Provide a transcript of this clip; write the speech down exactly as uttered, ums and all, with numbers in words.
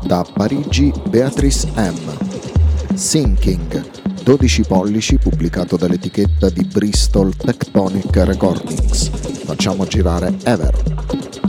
Da Parigi Beatrice M. Sinking, dodici pollici, pubblicato dall'etichetta di Bristol Tectonic Recordings. Facciamo girare Ever.